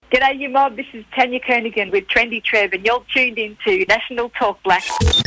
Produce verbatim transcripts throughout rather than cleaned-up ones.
G'day, you mob. This is Tanya Kernigan with Trendy Trev, and you're tuned into National Talk Black.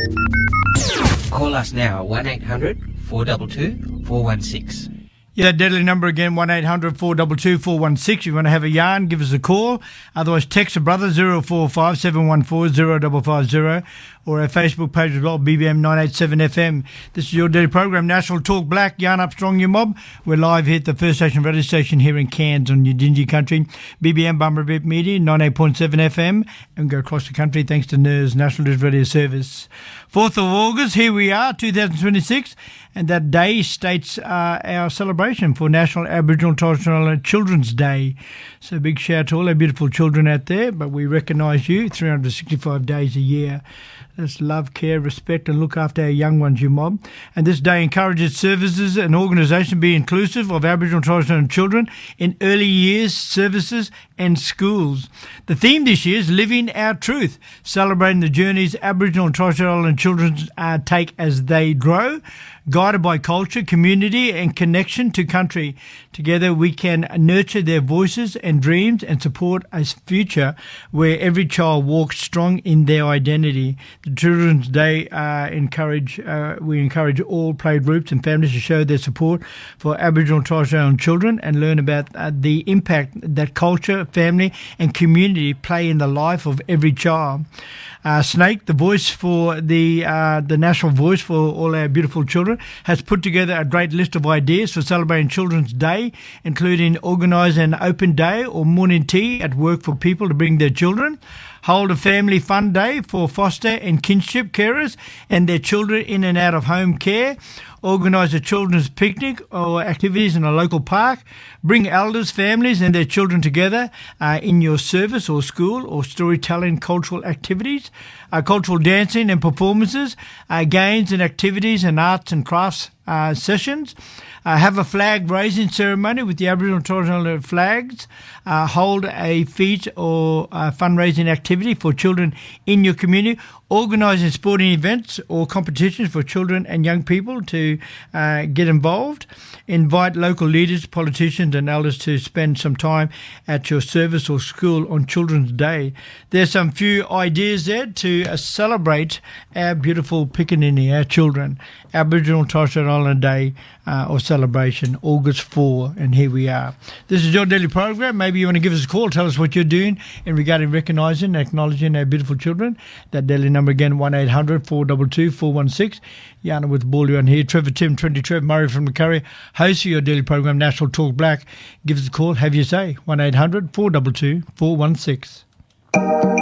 Call us now, one eight hundred four two two four one six. Yeah, that deadly number again, one eight hundred four two two four one six. If you want to have a yarn, give us a call. Otherwise, text a brother, zero four five seven one four zero five five zero, or our Facebook page as well, B B M nine eight seven F M. This is your daily program, National Talk Black, Yarn Up Strong Your Mob. We're live here at the First Station radio station here in Cairns on Yidinji Country, B B M Bumper Bit Media, ninety-eight point seven F M, and go across the country thanks to N E R S, National News Radio Service. fourth of August, here we are, two thousand twenty-six, and that day states uh, our celebration for National Aboriginal Torres Strait Islander Children's Day. So big shout out to all our beautiful children out there, but we recognise you three hundred sixty-five days a year. Let's love, care, respect and look after our young ones, you mob. And this day encourages services and organisations to be inclusive of Aboriginal and Torres Strait Islander children in early years services and schools. The theme this year is Living Our Truth, celebrating the journeys Aboriginal and Torres Strait Islander children uh, take as they grow, guided by culture, community and connection to country. Together we can nurture their voices and dreams and support a future where every child walks strong in their identity. The Children's Day uh, encourage uh, we encourage all play groups and families to show their support for Aboriginal and Torres Strait Islander children and learn about uh, the impact that culture, family and community play in the life of every child. Uh, Snake, the voice for the uh, the national voice for all our beautiful children, has put together a great list of ideas for celebrating Children's Day, including organise an open day or morning tea at work for people to bring their children, hold a family fun day for foster and kinship carers and their children in and out of home care, organise a children's picnic or activities in a local park, bring elders, families and their children together uh, in your service or school or storytelling cultural activities, uh, cultural dancing and performances, uh, games and activities and arts and crafts uh, sessions, uh, have a flag raising ceremony with the Aboriginal and Torres Strait Islander flags, uh, hold a feat or uh, fundraising activity for children in your community, organising sporting events or competitions for children and young people to uh, get involved, invite local leaders, politicians and elders to spend some time at your service or school on Children's Day. There's some few ideas there to uh, celebrate our beautiful Pickaninny, our children. Aboriginal and Torres Strait Islander Day uh, or celebration, August fourth, and here we are. This is your daily program. Maybe you want to give us a call, tell us what you're doing in regarding recognising and acknowledging our beautiful children. That daily number again, one eight hundred four two two four one six. Yana with Baldy on here. Trevor Tim, Trendy Trev, Murray from Macquarie, host of your daily program, National Talk Black. Give us a call, have your say, one eight hundred four two two four one six.